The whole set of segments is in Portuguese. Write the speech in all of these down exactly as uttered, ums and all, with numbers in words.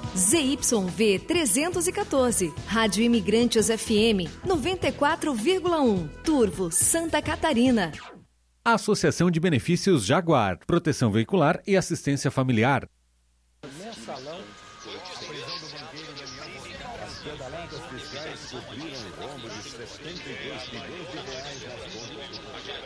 Z Y V trezentos e quatorze, Rádio Imigrantes F M noventa e quatro vírgula um, Turvo, Santa Catarina. Associação de Benefícios Jaguar, Proteção Veicular e Assistência Familiar. Mensalão, a prisão do banqueiro Daniel Moscardo. As pedaladas fiscais cobriram o rombo de setenta e dois milhões de reais nas contas.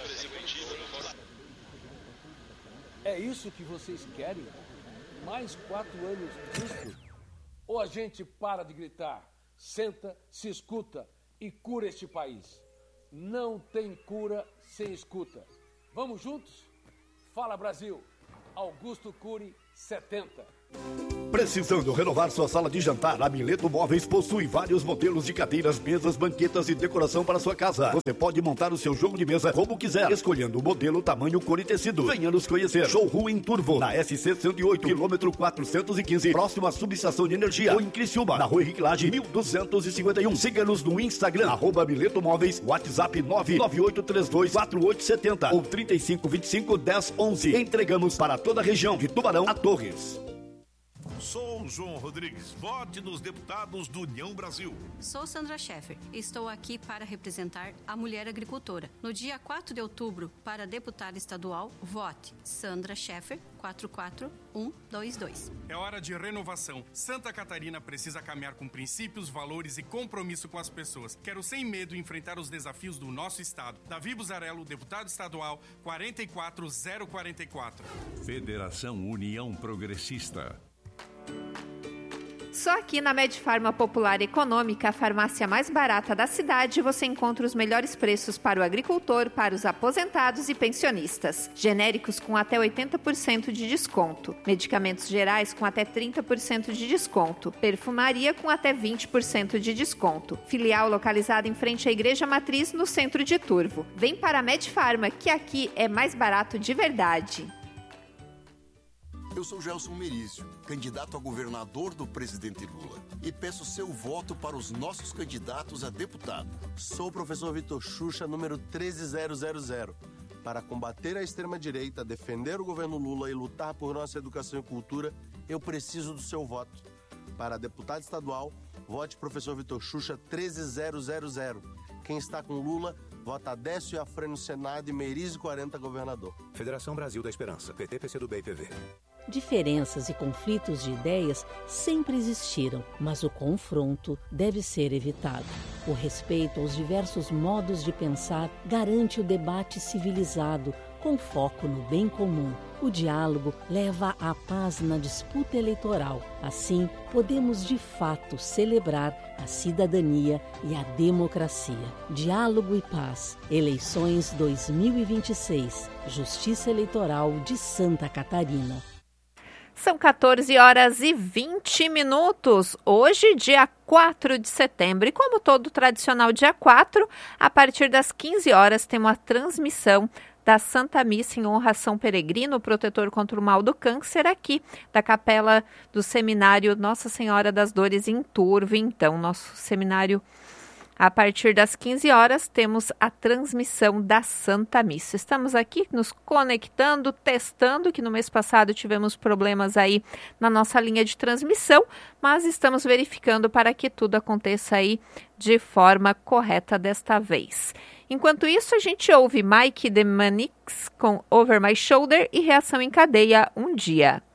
É isso que vocês querem? Mais quatro anos disso? Ou a gente para de gritar, senta, se escuta e cura este país? Não tem cura sem escuta. Vamos juntos? Fala, Brasil! Augusto Cury, setenta. Precisando renovar sua sala de jantar? A Mileto Móveis possui vários modelos de cadeiras, mesas, banquetas e decoração para sua casa. Você pode montar o seu jogo de mesa como quiser, escolhendo o modelo, tamanho, cor e tecido. Venha nos conhecer. Showroom em Turvo, na S C cento e oito, quilômetro quatrocentos e quinze, próximo à subestação de energia. Ou em Criciúma, na Rua Henrique Lage, mil duzentos e cinquenta e um. Siga-nos no Instagram, arroba Mileto Móveis, WhatsApp nove nove oito três dois quatro oito sete zero ou trinta e cinco vinte e cinco dez onze. Entregamos para toda a região, de Tubarão a Torres. Sou João Rodrigues, vote nos deputados do União Brasil. Sou Sandra Scheffer e estou aqui para representar a mulher agricultora. No dia quatro de outubro, para deputada estadual, vote Sandra Scheffer, quatro quatro um dois dois. É hora de renovação. Santa Catarina precisa caminhar com princípios, valores e compromisso com as pessoas. Quero sem medo enfrentar os desafios do nosso estado. Davi Buzarello, deputado estadual, quatro quatro zero quatro quatro. Federação União Progressista. Só aqui na Medfarma Popular Econômica, a farmácia mais barata da cidade, você encontra os melhores preços para o agricultor, para os aposentados e pensionistas. Genéricos com até oitenta por cento de desconto. Medicamentos gerais com até trinta por cento de desconto. Perfumaria com até vinte por cento de desconto. Filial localizada em frente à Igreja Matriz, no centro de Turvo. Vem para a Medfarma, que aqui é mais barato de verdade. Eu sou Gelson Merício, candidato a governador do presidente Lula, e peço seu voto para os nossos candidatos a deputado. Sou o professor Vitor Xuxa, número treze mil. Para combater a extrema-direita, defender o governo Lula e lutar por nossa educação e cultura, eu preciso do seu voto. Para deputado estadual, vote professor Vitor Xuxa treze mil. Quem está com Lula, vota Décio Afrânio no Senado e Merizio quarenta governador. Federação Brasil da Esperança, P T, P C do B e P V. Diferenças e conflitos de ideias sempre existiram, mas o confronto deve ser evitado. O respeito aos diversos modos de pensar garante o debate civilizado, com foco no bem comum. O diálogo leva à paz na disputa eleitoral. Assim, podemos de fato celebrar a cidadania e a democracia. Diálogo e paz. Eleições dois mil e vinte e seis. Justiça Eleitoral de Santa Catarina. São quatorze horas e vinte minutos, hoje dia quatro de setembro. E como todo tradicional dia quatro, a partir das quinze horas tem uma transmissão da Santa Missa em honra a São Peregrino, protetor contra o mal do câncer, aqui da Capela do Seminário Nossa Senhora das Dores em Turvo. Então, nosso seminário, a partir das quinze horas, temos a transmissão da Santa Missa. Estamos aqui nos conectando, testando, que no mês passado tivemos problemas aí na nossa linha de transmissão, mas estamos verificando para que tudo aconteça aí de forma correta desta vez. Enquanto isso, a gente ouve Mike The Manics com Over My Shoulder e Reação em Cadeia, Um Dia.